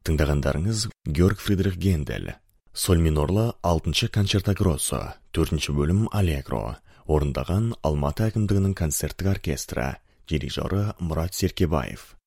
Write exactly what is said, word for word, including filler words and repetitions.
Тыңдағандарыңыз Георг Фридрих Гендель. Соль минорлы алтынчы концерто гроссо, төртінші бөлім Аллегро. Орындаған Алматы әкімдігінің концерттік оркестрі. Дирижері Мұрат Серкебаев.